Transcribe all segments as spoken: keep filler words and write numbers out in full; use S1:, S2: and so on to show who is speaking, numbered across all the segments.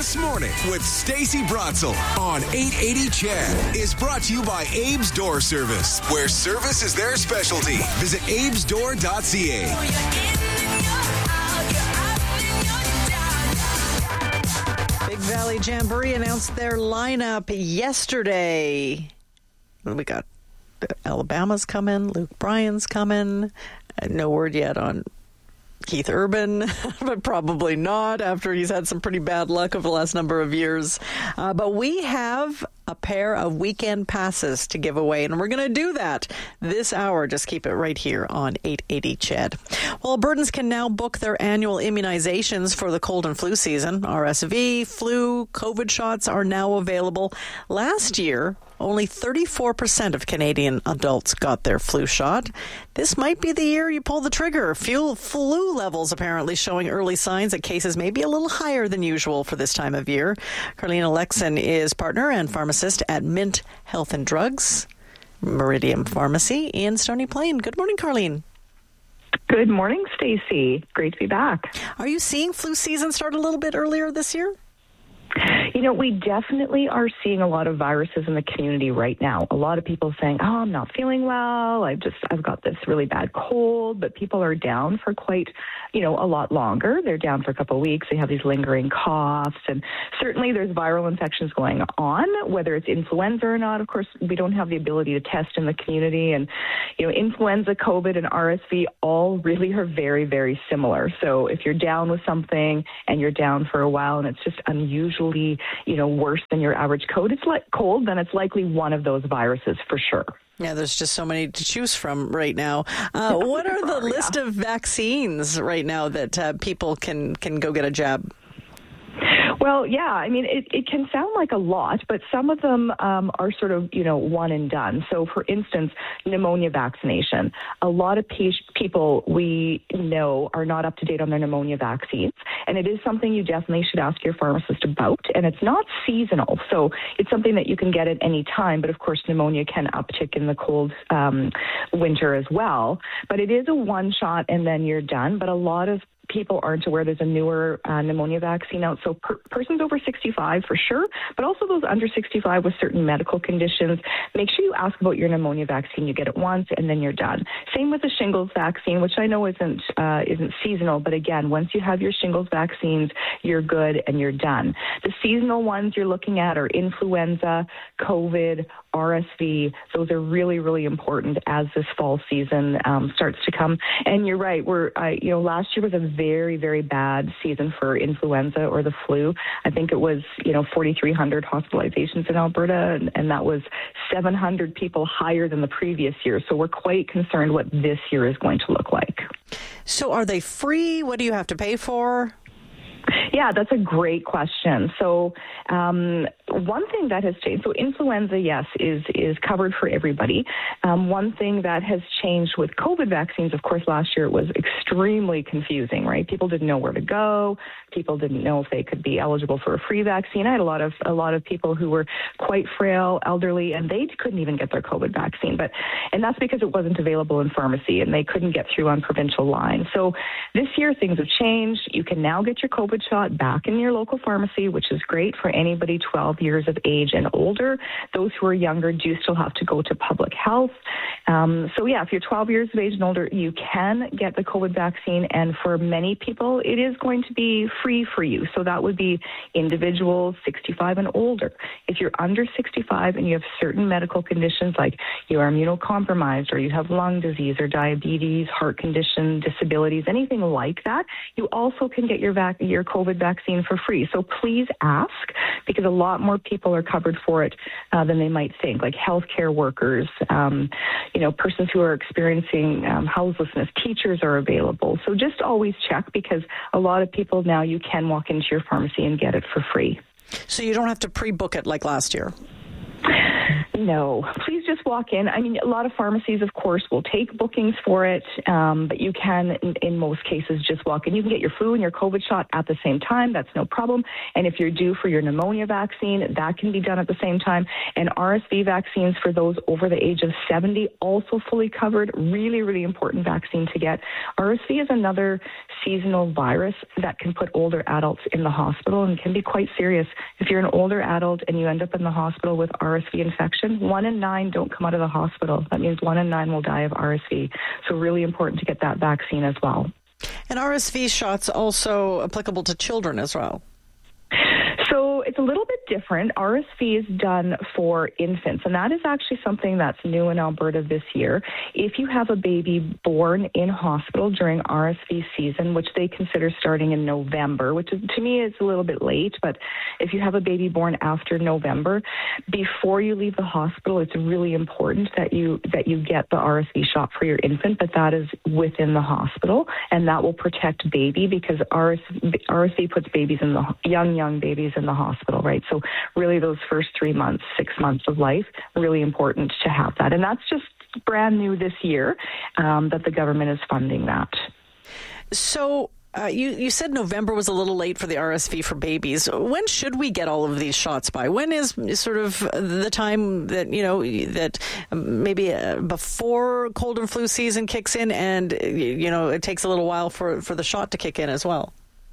S1: This Morning with Stacey Brotzel on eight eighty C H E D is brought to you by Abe's Door Service, where service is their specialty. Visit abes door dot c a.
S2: Big Valley Jamboree announced their lineup yesterday. We got Alabama's coming, Luke Bryan's coming. No word yet on Keith Urban, but probably not after he's had some pretty bad luck over the last number of years. Uh, but we have a pair of weekend passes to give away, and we're going to do that this hour. Just keep it right here on eight eighty C H E D. Well, Albertans can now book their annual immunizations for the cold and flu season. R S V, flu, COVID shots are now available. Last year, only thirty-four percent of Canadian adults got their flu shot. This might be the year you pull the trigger. Flu, flu levels apparently showing early signs that cases may be a little higher than usual for this time of year. Carlene Alexon is partner and pharmacist at Mint Health and Drugs, Meridian Pharmacy in Stony Plain. Good morning, Carlene.
S3: Good morning, Stacey. Great to be back.
S2: Are you seeing flu season start a little bit earlier this year?
S3: You know, we definitely are seeing a lot of viruses in the community right now. A lot of people saying, oh, I'm not feeling well. I've just, I've got this really bad cold, but people are down for quite, you know, a lot longer. They're down for a couple of weeks. They have these lingering coughs, and certainly there's viral infections going on, whether it's influenza or not. Of course, we don't have the ability to test in the community, and, you know, influenza, COVID, and R S V all really are very, very similar. So if you're down with something and you're down for a while and it's just unusual, you know, worse than your average cold, it's like cold, then it's likely one of those viruses for sure.
S2: Yeah, there's just so many to choose from right now. Uh, what are the
S3: oh,
S2: list
S3: yeah.
S2: of vaccines right now that uh, people can, can go get a jab?
S3: Well, yeah, I mean, it, it can sound like a lot, but some of them um, are sort of, you know, one and done. So, for instance, pneumonia vaccination. A lot of pe- people we know are not up to date on their pneumonia vaccines, and it is something you definitely should ask your pharmacist about. And it's not seasonal, so it's something that you can get at any time. But, of course, pneumonia can uptick in the cold um, winter as well. But it is a one shot, and then you're done. But a lot of people aren't aware there's a newer uh, pneumonia vaccine out. So per- persons over sixty-five for sure, but also those under sixty-five with certain medical conditions. Make sure you ask about your pneumonia vaccine. You get it once and then you're done. Same with the shingles vaccine, which I know isn't uh, isn't seasonal, but again, once you have your shingles vaccines, you're good and you're done. The seasonal ones you're looking at are influenza, COVID, R S V. Those are really, really important as this fall season um, starts to come. And you're right. We're, uh, you know, last year was a very, very bad season for influenza or the flu. I think it was, you know, forty-three hundred hospitalizations in Alberta, and, and that was seven hundred people higher than the previous year. So we're quite concerned what this year is going to look like.
S2: So are they free? What do you have to pay for?
S3: Yeah, that's a great question. So um, one thing that has changed, so influenza, yes, is is covered for everybody. Um, one thing that has changed with COVID vaccines, of course, last year it was extremely confusing, right? People didn't know where to go. People didn't know if they could be eligible for a free vaccine. I had a lot of a lot of people who were quite frail, elderly, and they couldn't even get their COVID vaccine. But and that's because it wasn't available in pharmacy, and they couldn't get through on provincial lines. So this year things have changed. You can now get your COVID shot back in your local pharmacy, which is great for anybody twelve years of age and older. Those who are younger do still have to go to public health. Um, so yeah, if you're twelve years of age and older, you can get the COVID vaccine, and for many people, it is going to be free for you. So that would be individuals sixty-five and older. If you're under sixty-five and you have certain medical conditions like you are immunocompromised or you have lung disease or diabetes, heart condition, disabilities, anything like that, you also can get your vac- your COVID vaccine for free. So please ask, because a lot more people are covered for it uh, than they might think, like healthcare workers, um, you know, persons who are experiencing um, houselessness, teachers are available. So just always check, because a lot of people now, you can walk into your pharmacy and get it for free.
S2: So you don't have to pre-book it like last year?
S3: No, please just walk in. I mean, a lot of pharmacies, of course, course, will take bookings for it, um, but you can, in, in most cases, just walk in. You can get your flu and your COVID shot at the same time. That's no problem. And if you're due for your pneumonia vaccine, that can be done at the same time. And R S V vaccines for those over the age of seventy, also fully covered. Really, really important vaccine to get. R S V is another seasonal virus that can put older adults in the hospital and can be quite serious. If you're an older adult and you end up in the hospital with R S V infection, one in nine don't come out of the hospital. That means one in nine will die of R S V. So really important to get that vaccine as well.
S2: And R S V shots also applicable to children as well.
S3: So it's a little bit different. R S V is done for infants, and that is actually something that's new in Alberta this year. If you have a baby born in hospital during R S V season, which they consider starting in November, which is, to me is a little bit late, but if you have a baby born after November, before you leave the hospital, it's really important that you that you get the R S V shot for your infant, but that is within the hospital, and that will protect baby because R S V, R S V puts babies in the young, young babies in the hospital, right? So really those first three months, six months of life, really important to have that. And that's just brand new this year um, that the government is funding that.
S2: So uh, you, you said November was a little late for the R S V for babies. When should we get all of these shots by? When is sort of the time that, you know, that maybe before cold and flu season kicks in and, you know, it takes a little while for, for the shot to kick in as well?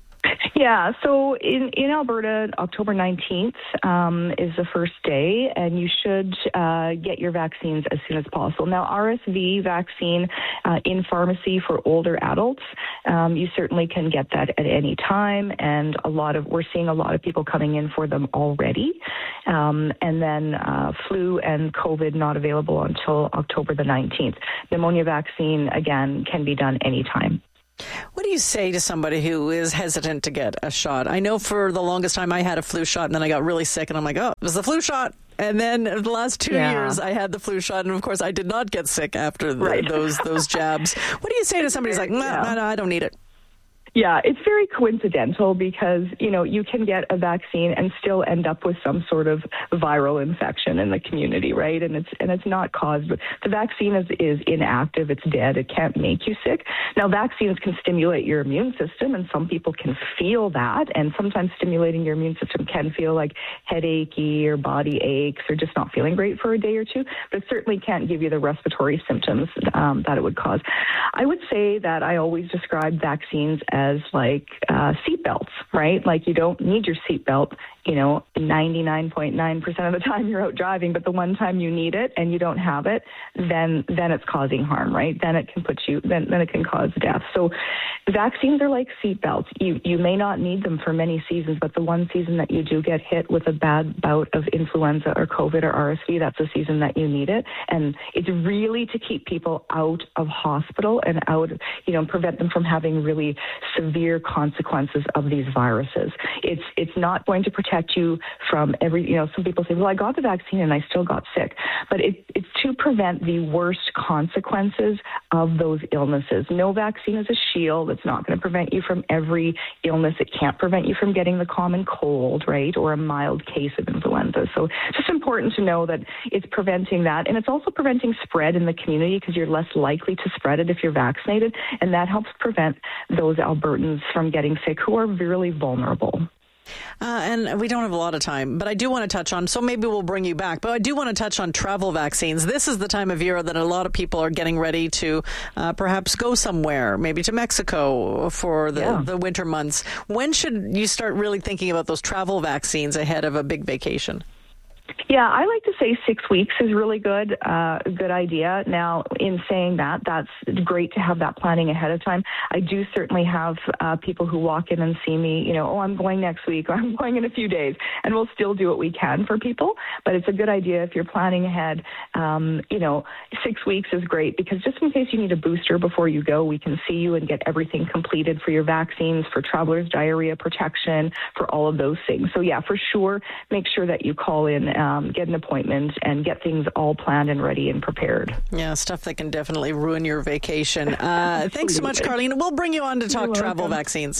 S3: Yeah, so in, in Alberta, October nineteenth um, is the first day, and you should uh, get your vaccines as soon as possible. Now, R S V vaccine uh, in pharmacy for older adults, um, you certainly can get that at any time, and a lot of we're seeing a lot of people coming in for them already. Um, and then uh, flu and COVID not available until October the nineteenth. Pneumonia vaccine, again, can be done anytime.
S2: What do you say to somebody who is hesitant to get a shot? I know for the longest time I had a flu shot and then I got really sick and I'm like, oh, it was the flu shot. And then the last two yeah. years I had the flu shot and of course I did not get sick after the,
S3: right.
S2: those those jabs. What do you say to somebody who's like, no, yeah. no, no, I don't need it?
S3: Yeah, it's very coincidental because, you know, you can get a vaccine and still end up with some sort of viral infection in the community, right? And it's and it's not caused, but the vaccine is, is inactive, it's dead, it can't make you sick. Now, vaccines can stimulate your immune system, and some people can feel that, and sometimes stimulating your immune system can feel like headachy or body aches or just not feeling great for a day or two, but it certainly can't give you the respiratory symptoms um, that it would cause. I would say that I always describe vaccines as as like uh, seatbelts, right? Like you don't need your seatbelt, you know, ninety-nine point nine percent of the time you're out driving, but the one time you need it and you don't have it, then then it's causing harm, right? Then it can put you, then, then it can cause death. So vaccines are like seatbelts. You, you may not need them for many seasons, but the one season that you do get hit with a bad bout of influenza or COVID or R S V, that's the season that you need it. And it's really to keep people out of hospital and out, you know, prevent them from having really severe consequences of these viruses. It's it's not going to protect you from every, you know, some people say, well, I got the vaccine and I still got sick. But it, it's to prevent the worst consequences of those illnesses. No vaccine is a shield. It's not going to prevent you from every illness. It can't prevent you from getting the common cold, right, or a mild case of influenza. So it's just important to know that it's preventing that. And it's also preventing spread in the community because you're less likely to spread it if you're vaccinated. And that helps prevent those Albertans from getting sick who are really vulnerable.
S2: Uh, and we don't have a lot of time, but I do want to touch on, so maybe we'll bring you back, but I do want to touch on travel vaccines. This is the time of year that a lot of people are getting ready to uh, perhaps go somewhere, maybe to Mexico for the, yeah. the winter months. When should you start really thinking about those travel vaccines ahead of a big vacation?
S3: Yeah, I like to say six weeks is really good, uh, a good idea. Now, in saying that, that's great to have that planning ahead of time. I do certainly have uh, people who walk in and see me, you know, oh, I'm going next week, or I'm going in a few days, and we'll still do what we can for people. But it's a good idea if you're planning ahead. Um, you know, six weeks is great because just in case you need a booster before you go, we can see you and get everything completed for your vaccines, for travelers' diarrhea protection, for all of those things. So yeah, for sure, make sure that you call in. Um, get an appointment and get things all planned and ready and prepared.
S2: Yeah, stuff that can definitely ruin your vacation. Uh, thanks so much, Carlene. We'll bring you on to talk travel vaccines.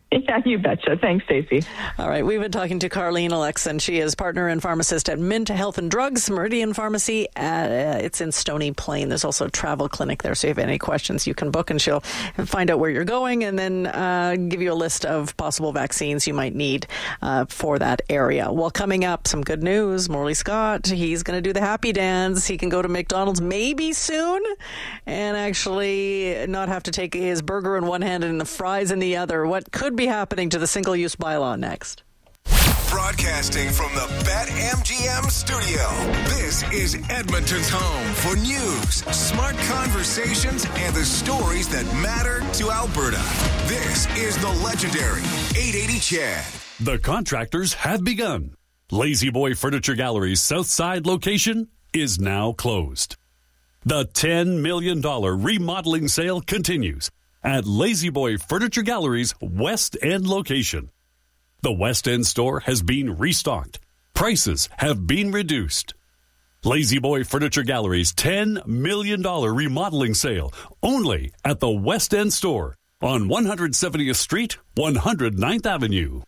S3: Yeah, you betcha. Thanks, Stacey.
S2: All right. We've been talking to Carlene Alexson. She is partner and pharmacist at Mint Health and Drugs, Meridian Pharmacy. Uh, it's in Stony Plain. There's also a travel clinic there. So if you have any questions, you can book and she'll find out where you're going and then uh, give you a list of possible vaccines you might need uh, for that area. Well, coming up, some good news. Morley Scott, he's going to do the happy dance. He can go to McDonald's maybe soon and actually not have to take his burger in one hand and the fries in the other. What could be happening to the single-use bylaw next?
S1: Broadcasting from the BetMGM studio, this is Edmonton's home for news, smart conversations, and the stories that matter to Alberta. This is the legendary eight eighty C H E D.
S4: The contractors have begun. Lazy Boy Furniture Gallery's Southside location is now closed. The ten million dollars remodeling sale continues at Lazy Boy Furniture Gallery's West End location. The West End store has been restocked. Prices have been reduced. Lazy Boy Furniture Gallery's ten million dollars remodeling sale only at the West End store on one hundred seventieth Street, one hundred ninth Avenue.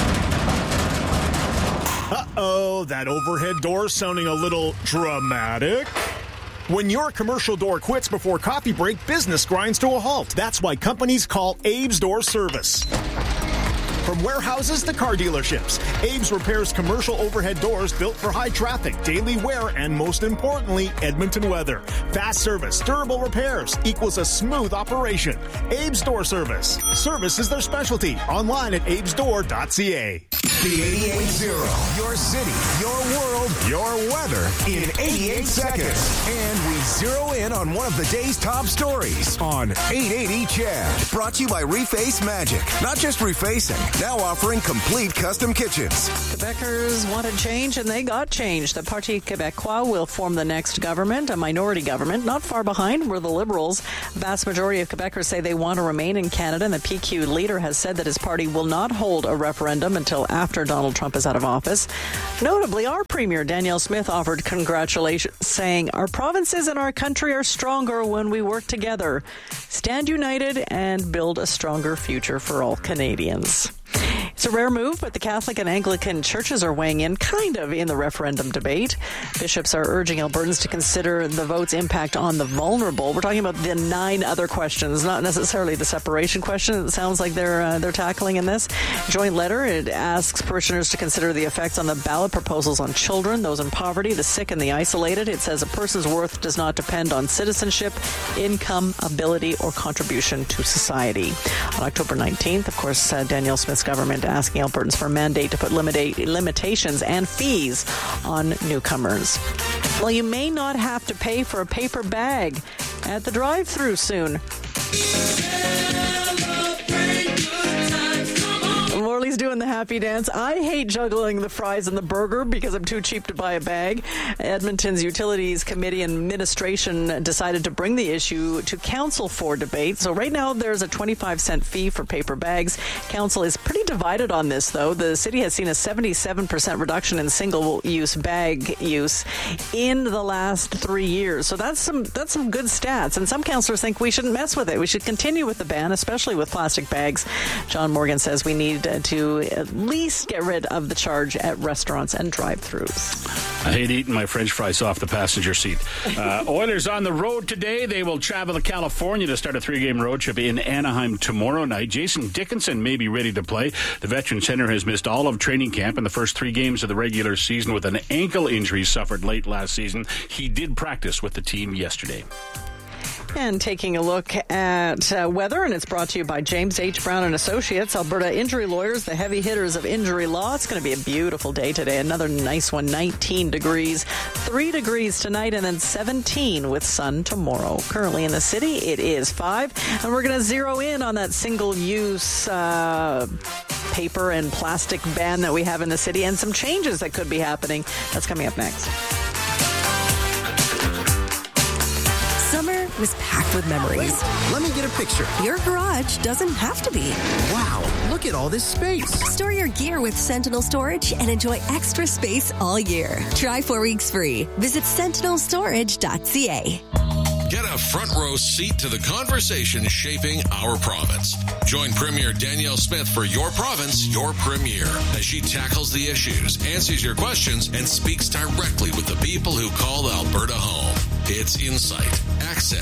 S5: Uh-oh, that overhead door sounding a little dramatic. When your commercial door quits before coffee break, business grinds to a halt. That's why companies call Abe's Door Service. From warehouses to car dealerships, Abe's repairs commercial overhead doors built for high traffic, daily wear, and most importantly, Edmonton weather. Fast service, durable repairs equals a smooth operation. Abe's Door Service. Service is their specialty. Online at abes door dot c a.
S1: The eighty-eight zero. Your city, your world, your weather in eighty-eight seconds. And we zero in on one of the day's top stories on eight eighty C H E D. Brought to you by Reface Magic. Not just refacing, now offering complete custom kitchens.
S2: Quebecers wanted change, and they got change. The Parti Québécois will form the next government, a minority government. Not far behind were the Liberals. The vast majority of Quebecers say they want to remain in Canada, and the P Q leader has said that his party will not hold a referendum until after Donald Trump is out of office. Notably, our Premier, Danielle Smith, offered congratulations, saying, "Our provinces and our country are stronger when we work together. Stand united and build a stronger future for all Canadians." It's a rare move, but the Catholic and Anglican churches are weighing in kind of in the referendum debate. Bishops are urging Albertans to consider the vote's impact on the vulnerable. We're talking about the nine other questions, not necessarily the separation question. It sounds like they're uh, they're tackling in this joint letter. It asks parishioners to consider the effects on the ballot proposals on children, those in poverty, the sick, and the isolated. It says a person's worth does not depend on citizenship, income, ability, or contribution to society. On October nineteenth, of course, uh, Danielle Smith's government asking Albertans for a mandate to put limita- limitations and fees on newcomers. Well, you may not have to pay for a paper bag at the drive-thru soon. Morley's doing the happy dance. I hate juggling the fries and the burger because I'm too cheap to buy a bag. Edmonton's Utilities Committee and Administration decided to bring the issue to Council for debate. So right now there's a twenty-five cent fee for paper bags. Council is pretty divided on this, though. The city has seen a seventy-seven percent reduction in single-use bag use in the last three years. So that's some that's some good stats. And some councillors think we shouldn't mess with it. We should continue with the ban, especially with plastic bags. John Morgan says we need to at least get rid of the charge at restaurants and drive-thrus.
S6: I hate eating my French fries off the passenger seat. Uh, Oilers on the road today. They will travel to California to start a three-game road trip in Anaheim tomorrow night. Jason Dickinson may be ready to play. The veteran center has missed all of training camp in the first three games of the regular season with an ankle injury suffered late last season. He did practice with the team yesterday.
S2: And taking a look at uh, weather, and it's brought to you by James H. Brown and Associates, Alberta injury lawyers, the heavy hitters of injury law. It's going to be a beautiful day today. Another nice one, nineteen degrees, three degrees tonight, and then seventeen with sun tomorrow. Currently in the city, it is five, and we're going to zero in on that single-use uh, paper and plastic ban that we have in the city and some changes that could be happening. That's coming up next.
S7: Summer was packed with memories.
S8: Wait, let me get a picture.
S7: Your garage doesn't have to be.
S8: Wow, look at all this space.
S7: Store your gear with Sentinel Storage and enjoy extra space all year. Try four weeks free. Visit sentinel storage dot c a.
S9: Get a front row seat to the conversation shaping our province. Join Premier Danielle Smith for Your Province, Your Premier, as she tackles the issues, answers your questions, and speaks directly with the people who call Alberta home. It's insight, access,